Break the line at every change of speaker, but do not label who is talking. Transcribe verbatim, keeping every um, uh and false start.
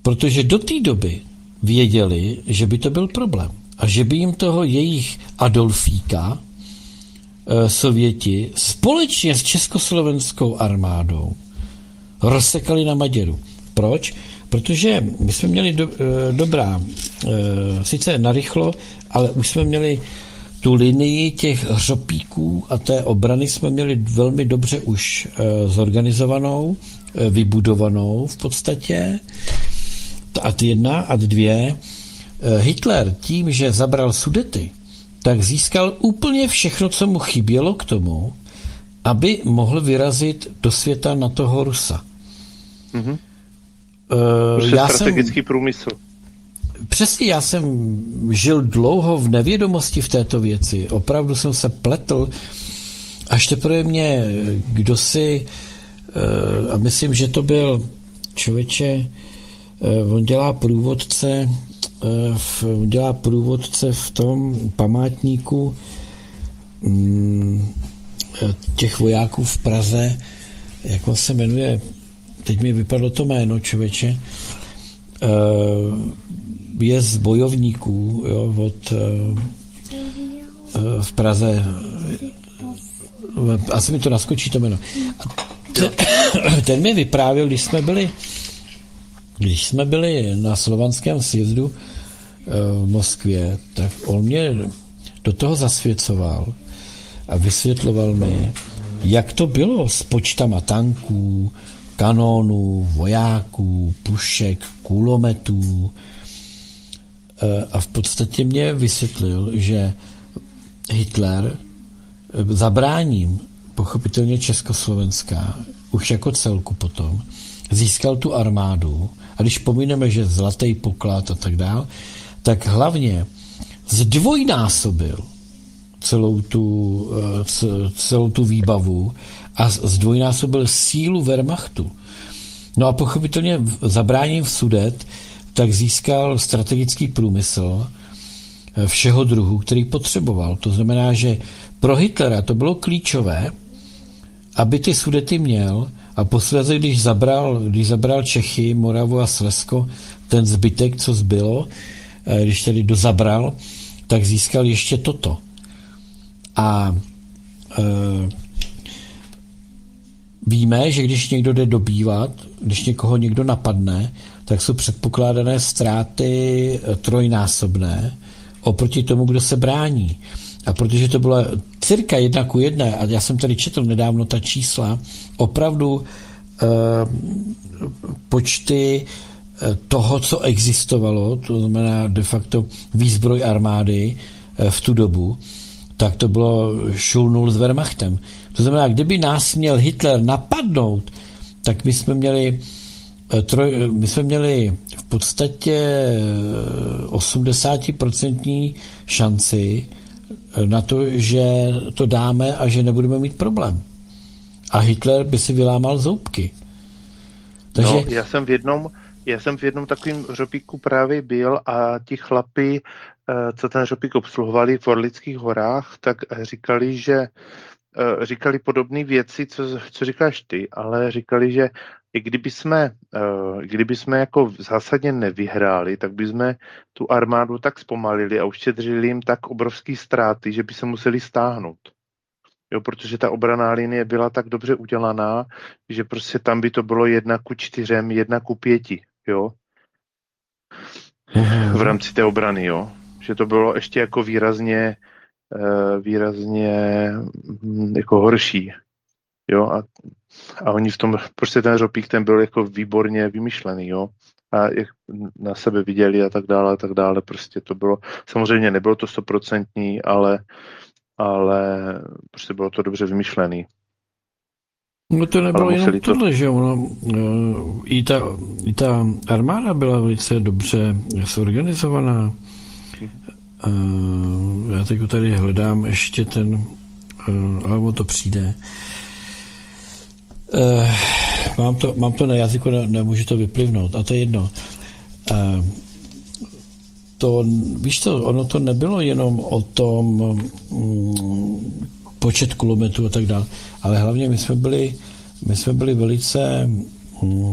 protože do té doby věděli, že by to byl problém a že by jim toho jejich Adolfíka e, Sověti společně s československou armádou rozsekali na Maděru. Proč? Protože my jsme měli do, e, dobrá, e, sice narychlo, ale už jsme měli tu linii těch hřopíků a té obrany jsme měli velmi dobře už e, zorganizovanou, e, vybudovanou v podstatě. Ad jedna, ad dvě. Hitler tím, že zabral Sudety, tak získal úplně všechno, co mu chybělo k tomu, aby mohl vyrazit do světa na toho Rusa.
Mm-hmm.
Uh,
já strategický jsem, průmysl.
Přesně, já jsem žil dlouho v nevědomosti v této věci. Opravdu jsem se pletl, až teprve mě kdosi, uh, a myslím, že to byl člověče, on dělá průvodce v, dělá průvodce v tom památníku těch vojáků v Praze, jak on se jmenuje, teď mi vypadlo to jméno, člověče, je z bojovníků, jo, od v Praze, asi mi to naskočí to jméno. Ten, ten mi vyprávěl, když jsme byli Když jsme byli na slovanském sjezdu v Moskvě, tak on mě do toho zasvěcoval a vysvětloval mi, jak to bylo s počtama tanků, kanónů, vojáků, pušek, kulometů. A v podstatě mě vysvětlil, že Hitler zabráním pochopitelně Československá, už jako celku potom, získal tu armádu, a když pomineme, že zlatý poklad a tak dál, tak hlavně zdvojnásobil celou tu, celou tu výbavu a zdvojnásobil sílu Wehrmachtu. No a pochopitelně zabráním v Sudet, tak získal strategický průmysl všeho druhu, který potřeboval. To znamená, že pro Hitlera to bylo klíčové, aby ty Sudety měl, a posledně, když zabral, když zabral Čechy, Moravu a Slezsko, ten zbytek, co zbylo, když tedy dozabral, tak získal ještě toto. A e, víme, že když někdo jde dobývat, když někoho někdo napadne, tak jsou předpokládané ztráty trojnásobné oproti tomu, kdo se brání. A protože to bylo cirka jedna ku jedné, a já jsem tady četl nedávno ta čísla, opravdu eh, počty eh, toho, co existovalo, to znamená de facto výzbroj armády eh, v tu dobu, tak to bylo šul nul s Wehrmachtem. To znamená, kdyby nás měl Hitler napadnout, tak my jsme měli eh, troj, my jsme měli v podstatě osmdesát procent šanci na to, že to dáme a že nebudeme mít problém. A Hitler by si vylámal zoubky. Takže...
No, já jsem v jednom, já jsem v jednom takovým hřopíku právě byl a ti chlapi, co ten hřopík obsluhovali v Orlických horách, tak říkali, že říkali podobné věci, co, co říkáš ty, ale říkali, že i kdyby jsme, kdyby jsme jako zásadně nevyhráli, tak by jsme tu armádu tak zpomalili a uštědřili jim tak obrovský ztráty, že by se museli stáhnout. Jo, protože ta obranná linie byla tak dobře udělaná, že prostě tam by to bylo jedna ku čtyřem, jedna ku pěti, jo. V rámci té obrany, jo. Že to bylo ještě jako výrazně, výrazně jako horší. Jo, a, a oni v tom, prostě ten hřopík, ten byl jako výborně vymyšlený, jo. A jak na sebe viděli a tak dále, a tak dále, prostě to bylo, samozřejmě nebylo to stoprocentní, ale, ale prostě bylo to dobře vymyšlený.
No to nebylo jenom tohle, to... že ono, i ta, i ta armáda byla velice dobře zorganizovaná. Hmm. Já teď tady hledám ještě ten, ale to přijde. Uh, mám, to, mám to na jazyku, ne, nemůžu to vyplivnout, a to je jedno. Uh, to, víš co, ono to nebylo jenom o tom um, počet kulometrů a tak dále, ale hlavně my jsme byli, my jsme byli velice um,